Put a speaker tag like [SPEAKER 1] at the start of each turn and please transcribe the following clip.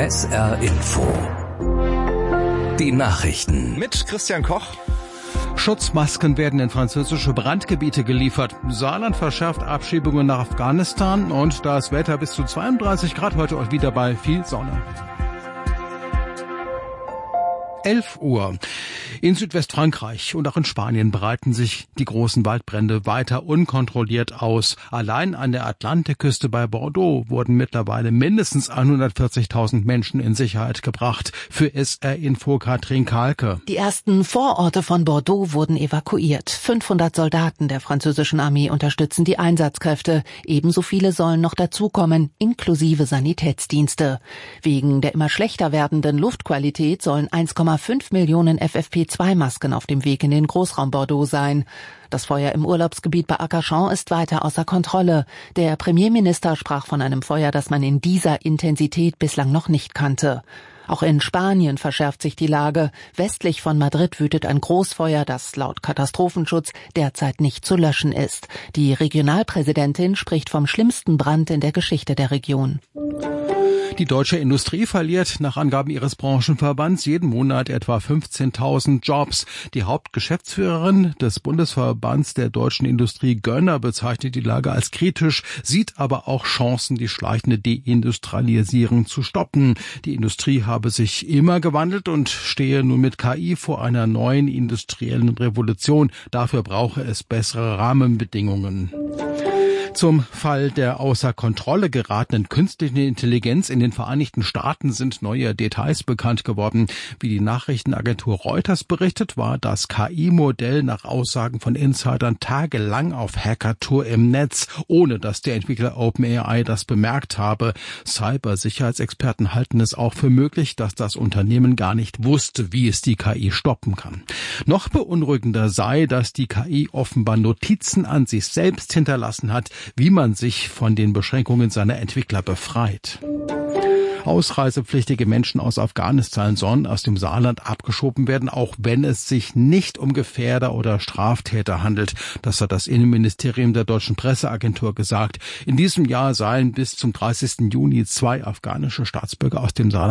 [SPEAKER 1] SR Info. Die Nachrichten.
[SPEAKER 2] Mit Christian Koch.
[SPEAKER 3] Schutzmasken werden in französische Brandgebiete geliefert. Saarland verschärft Abschiebungen nach Afghanistan und das Wetter bis zu 32 Grad heute und wieder bei viel Sonne. 11 Uhr. In Südwestfrankreich und auch in Spanien breiten sich die großen Waldbrände weiter unkontrolliert aus. Allein an der Atlantikküste bei Bordeaux wurden mittlerweile mindestens 140.000 Menschen in Sicherheit gebracht. Für SR Info Katrin Kahlke.
[SPEAKER 4] Die ersten Vororte von Bordeaux wurden evakuiert. 500 Soldaten der französischen Armee unterstützen die Einsatzkräfte. Ebenso viele sollen noch dazukommen, inklusive Sanitätsdienste. Wegen der immer schlechter werdenden Luftqualität sollen 1,5 Millionen FFP2-Masken auf dem Weg in den Großraum Bordeaux sein. Das Feuer im Urlaubsgebiet bei Arcachon ist weiter außer Kontrolle. Der Premierminister sprach von einem Feuer, das man in dieser Intensität bislang noch nicht kannte. Auch in Spanien verschärft sich die Lage. Westlich von Madrid wütet ein Großfeuer, das laut Katastrophenschutz derzeit nicht zu löschen ist. Die Regionalpräsidentin spricht vom schlimmsten Brand in der Geschichte der Region.
[SPEAKER 3] Die deutsche Industrie verliert nach Angaben ihres Branchenverbands jeden Monat etwa 15.000 Jobs. Die Hauptgeschäftsführerin des Bundesverbands der deutschen Industrie, Gönner, bezeichnet die Lage als kritisch, sieht aber auch Chancen, die schleichende Deindustrialisierung zu stoppen. Die Industrie habe sich immer gewandelt und stehe nun mit KI vor einer neuen industriellen Revolution. Dafür brauche es bessere Rahmenbedingungen. Zum Fall der außer Kontrolle geratenen künstlichen Intelligenz in den Vereinigten Staaten sind neue Details bekannt geworden. Wie die Nachrichtenagentur Reuters berichtet, war das KI-Modell nach Aussagen von Insidern tagelang auf Hackertour im Netz, ohne dass der Entwickler OpenAI das bemerkt habe. Cybersicherheitsexperten halten es auch für möglich, dass das Unternehmen gar nicht wusste, wie es die KI stoppen kann. Noch beunruhigender sei, dass die KI offenbar Notizen an sich selbst hinterlassen hat, wie man sich von den Beschränkungen seiner Entwickler befreit. Ausreisepflichtige Menschen aus Afghanistan sollen aus dem Saarland abgeschoben werden, auch wenn es sich nicht um Gefährder oder Straftäter handelt. Das hat das Innenministerium der deutschen Presseagentur gesagt. In diesem Jahr seien bis zum 30. Juni 2 afghanische Staatsbürger aus dem Saarland